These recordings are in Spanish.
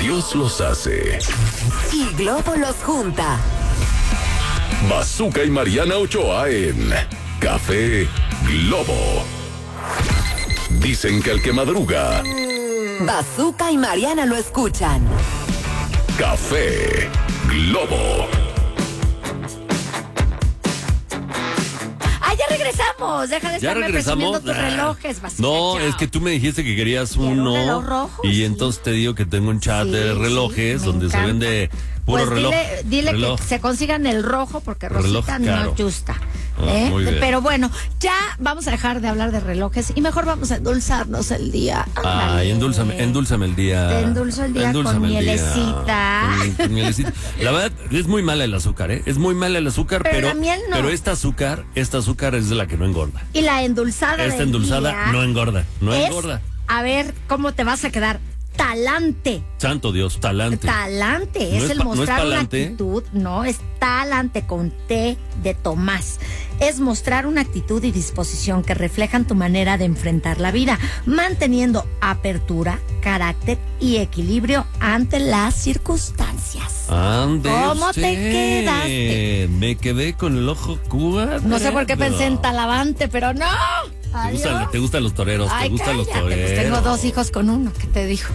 Dios los hace y Globo los junta. Bazooka y Mariana Ochoa en Café Globo. Dicen que el que madruga, Bazooka y Mariana lo escuchan. Café Globo. Ya regresamos. Deja de estarme presumiendo tus relojes, Bazooka. No, es que tú me dijiste que querías uno. Un reloj rojo, y sí. Entonces te digo que tengo un chat de relojes donde encanta. se vende puro pues reloj. Dile reloj. que se consigan el rojo porque Rosita no gusta. Muy bien. Pero bueno, ya vamos a dejar de hablar de relojes y mejor vamos a endulzarnos el día. Ay, endúlzame el día. Te endulzo el día con mielecita. Con mielecita. La verdad, es muy mala el azúcar, ¿eh? Es muy mala el azúcar, pero la miel no. Pero esta azúcar es de la que no engorda. Y la endulzada Esta endulzada día no engorda, engorda. A ver, ¿cómo te vas a quedar? Talante. Santo Dios, talante. Talante, es el mostrar una actitud, no, es talante con T de Tomás. Es mostrar una actitud y disposición que reflejan tu manera de enfrentar la vida, manteniendo apertura, carácter y equilibrio ante las circunstancias. Ande ¿Cómo usted? te quedaste? Me quedé con el ojo cuba. No sé por qué pensé en Talavante, pero no. ¿Te gustan los toreros? Ay, ¿Te gustan los toreros? Pues tengo 2 hijos con uno, ¿qué te dijo?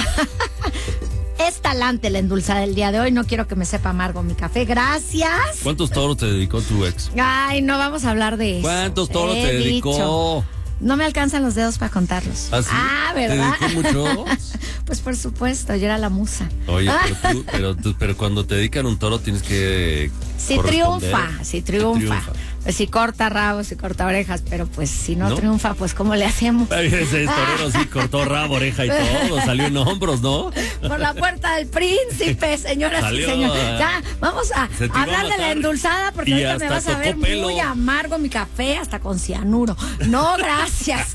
Es talante la endulzada del día de hoy. No quiero que me sepa amargo mi café. Gracias. ¿Cuántos toros te dedicó tu ex? Ay, no vamos a hablar de eso. ¿Cuántos toros te dedicó? Dicho. No me alcanzan los dedos para contarlos. ¿Ah, sí? ¿Verdad? ¿Te dedicó muchos? Pues por supuesto, yo era la musa. Oye, pero cuando te dedican un toro tienes que Si triunfa. Si corta rabos, si corta orejas, pero pues si no triunfa, pues ¿cómo le hacemos? Ese torero sí cortó rabo, oreja y todo, salió en hombros, ¿no? Por la puerta del príncipe, señoras y señores. Ya, vamos a hablar de la endulzada porque ahorita me vas a ver muy amargo mi café, hasta con cianuro. No, gracias.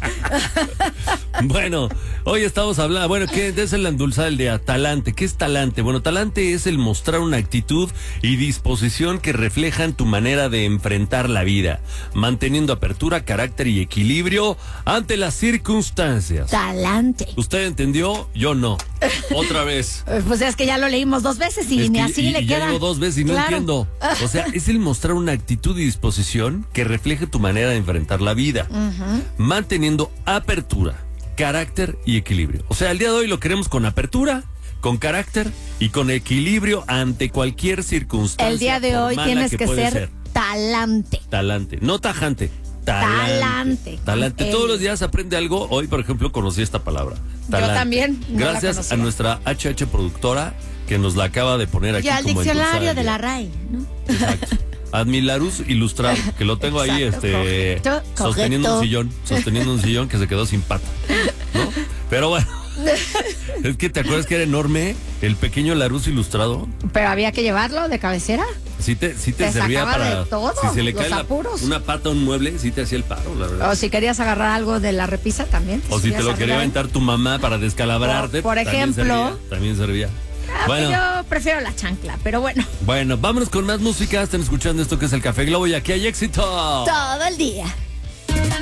Bueno, hoy estamos hablando, ¿qué es la endulzada del día? Talante, ¿qué es talante? Bueno, talante es el mostrar una actitud y disposición que reflejan tu manera de enfrentar la vida, manteniendo apertura, carácter y equilibrio ante las circunstancias. Talante. ¿Usted entendió? Yo no. Otra vez. Pues es que ya lo leímos 2 veces y ni así le queda. Ya digo 2 veces y no entiendo. O sea, es el mostrar una actitud y disposición que refleje tu manera de enfrentar la vida, manteniendo apertura, carácter y equilibrio. O sea, el día de hoy lo queremos con apertura, con carácter y con equilibrio ante cualquier circunstancia. El día de hoy tienes que ser talante. Talante, no tajante. Talante. Todos los días aprende algo. Hoy, por ejemplo, conocí esta palabra. Talante. Yo también. Gracias a nuestra HH productora que nos la acaba de poner aquí. Y al diccionario de la RAE, ¿no? Exacto. Admilarus ilustrado, que lo tengo ahí, sosteniendo un sillón que se quedó sin pata, ¿no? Pero bueno. Es que te acuerdas que era enorme el pequeño Larus ilustrado. Pero había que llevarlo de cabecera. Sí te servía para de todo, si se le cae una pata a un mueble, sí te hacía el paro, la verdad. O si querías agarrar algo de la repisa también. O si te lo quería aventar tu mamá para descalabrarte. Por ejemplo. También servía. Bueno, yo prefiero la chancla, pero bueno. Bueno, vámonos con más música. Están escuchando esto que es el Café Globo y aquí hay éxito. Todo el día.